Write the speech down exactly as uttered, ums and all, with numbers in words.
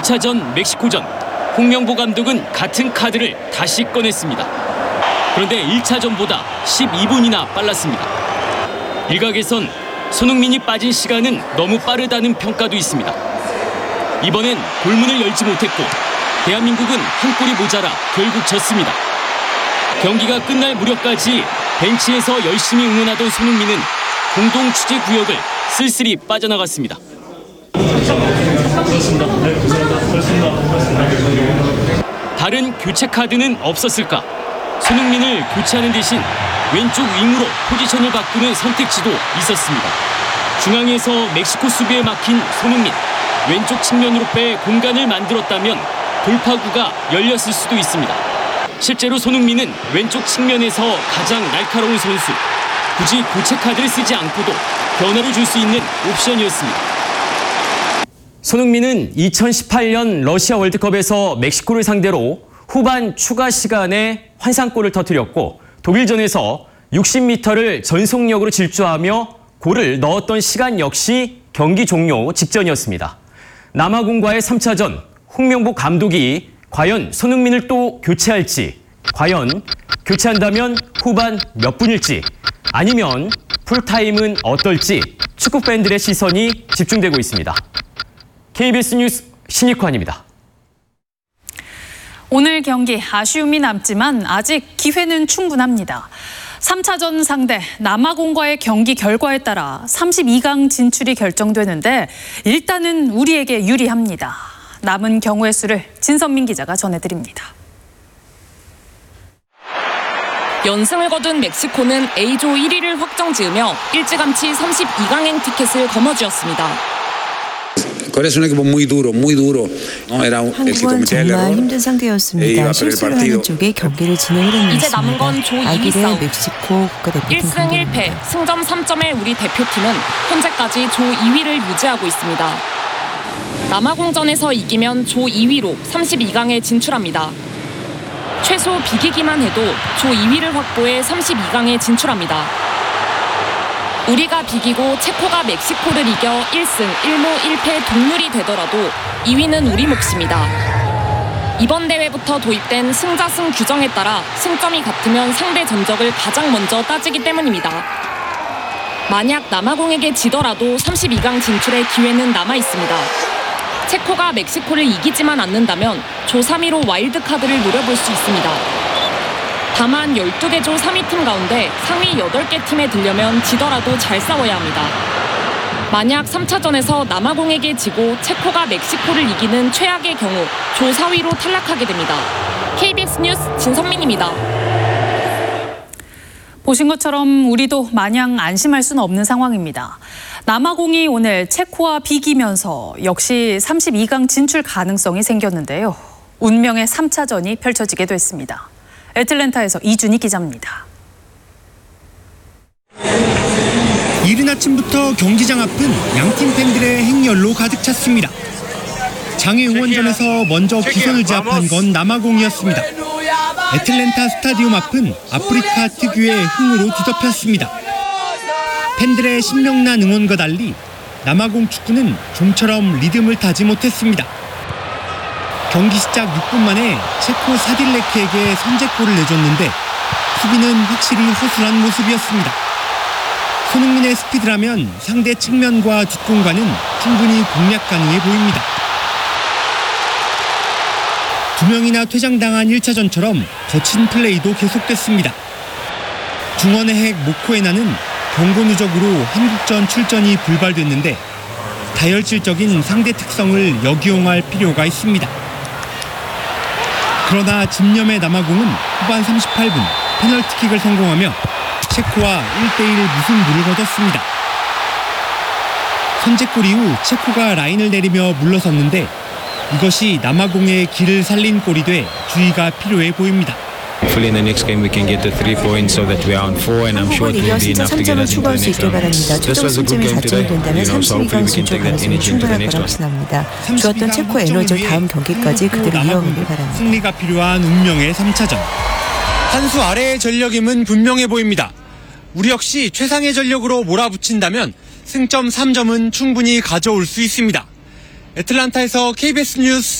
삼차전 멕시코전, 홍명보 감독은 같은 카드를 다시 꺼냈습니다. 그런데 일차전보다 십이 분이나 빨랐습니다. 일각에선 손흥민이 빠진 시간은 너무 빠르다는 평가도 있습니다. 이번엔 골문을 열지 못했고 대한민국은 한 골이 모자라 결국 졌습니다. 경기가 끝날 무렵까지 벤치에서 열심히 응원하던 손흥민은 공동 취재 구역을 쓸쓸히 빠져나갔습니다. 다른 교체 카드는 없었을까? 손흥민을 교체하는 대신 왼쪽 윙으로 포지션을 바꾸는 선택지도 있었습니다. 중앙에서 멕시코 수비에 막힌 손흥민, 왼쪽 측면으로 빼 공간을 만들었다면 돌파구가 열렸을 수도 있습니다. 실제로 손흥민은 왼쪽 측면에서 가장 날카로운 선수, 굳이 교체 카드를 쓰지 않고도 변화를 줄 수 있는 옵션이었습니다. 손흥민은 이천십팔 년 러시아 월드컵에서 멕시코를 상대로 후반 추가 시간에 환상골을 터뜨렸고 독일전에서 육십 미터를 전속력으로 질주하며 골을 넣었던 시간 역시 경기 종료 직전이었습니다. 남아공과의 삼차전, 홍명보 감독이 과연 손흥민을 또 교체할지, 과연 교체한다면 후반 몇 분일지, 아니면 풀타임은 어떨지 축구 팬들의 시선이 집중되고 있습니다. 케이비에스 뉴스 신익환입니다. 오늘 경기 아쉬움이 남지만 아직 기회는 충분합니다. 삼차전 상대 남아공과의 경기 결과에 따라 삼십이 강 진출이 결정되는데 일단은 우리에게 유리합니다. 남은 경우의 수를 진선민 기자가 전해드립니다. 연승을 거둔 멕시코는 A조 일 위를 확정지으며 일찌감치 삼십이 강행 티켓을 거머쥐었습니다. 한국은 정말 힘든 상대였습니다. 실수를 하는 쪽에 경기를 진행을 했습니다. 이제 남은 건 조 이 위 싸움. 멕시코 국가대표팀 일 승 일 패, 승점 삼 점의 우리 대표팀은 현재까지 조 이 위를 유지하고 있습니다. 남아공전에서 이기면 조 이 위로 삼십이 강에 진출합니다. 최소 비기기만 해도 조 이 위를 확보해 삼십이 강에 진출합니다. 우리가 비기고 체코가 멕시코를 이겨 일 승 일 무 일 패 동률이 되더라도 이 위는 우리 몫입니다. 이번 대회부터 도입된 승자승 규정에 따라 승점이 같으면 상대 전적을 가장 먼저 따지기 때문입니다. 만약 남아공에게 지더라도 삼십이 강 진출의 기회는 남아 있습니다. 체코가 멕시코를 이기지만 않는다면 조 삼 위로 와일드카드를 노려볼 수 있습니다. 다만 열두 개 조 삼 위 팀 가운데 상위 여덟 개 팀에 들려면 지더라도 잘 싸워야 합니다. 만약 삼차전에서 남아공에게 지고 체코가 멕시코를 이기는 최악의 경우 조 사 위로 탈락하게 됩니다. 케이비에스 뉴스 진선민입니다. 보신 것처럼 우리도 마냥 안심할 수는 없는 상황입니다. 남아공이 오늘 체코와 비기면서 역시 삼십이 강 진출 가능성이 생겼는데요. 운명의 삼차전이 펼쳐지게 됐습니다. 애틀랜타에서 이준희 기자입니다. 이른 아침부터 경기장 앞은 양팀 팬들의 행렬로 가득 찼습니다. 장애 응원전에서 먼저 기선을 제압한 건 남아공이었습니다. 애틀랜타 스타디움 앞은 아프리카 특유의 흥으로 뒤덮였습니다. 팬들의 신명난 응원과 달리 남아공 축구는 좀처럼 리듬을 타지 못했습니다. 경기 시작 육 분 만에 체코 사딜레키에게 선제골을 내줬는데 수비는 확실히 허술한 모습이었습니다. 손흥민의 스피드라면 상대 측면과 뒷공간은 충분히 공략 가능해 보입니다. 두 명이나 퇴장당한 일차전처럼 거친 플레이도 계속됐습니다. 중원의 핵 모코에나는 경고 누적으로 한국전 출전이 불발됐는데 다혈질적인 상대 특성을 역이용할 필요가 있습니다. 그러나 집념의 남아공은 후반 삼십팔 분 페널티킥을 성공하며 체코와 일 대 일 무승부를 거뒀습니다. 선제골 이후 체코가 라인을 내리며 물러섰는데 이것이 남아공의 길을 살린 골이 돼 주의가 필요해 보입니다. 한국을 이겨 진짜 삼 점을 추가할 수 있길 바랍니다. 최종 승점이 사 점이 된다면 삼십이 강 진출 가능성이 충분할 거라고 생각합니다. 좋았던 체코의 에너지를 다음 경기까지 그대로 이어가길 바랍니다. 승리가 필요한 운명의 삼차전. 한 수 아래의 전력임은 분명해 보입니다. 우리 역시 최상의 전력으로 몰아붙인다면 승점 삼 점은 충분히 가져올 수 있습니다. 애틀랜타에서 케이비에스 뉴스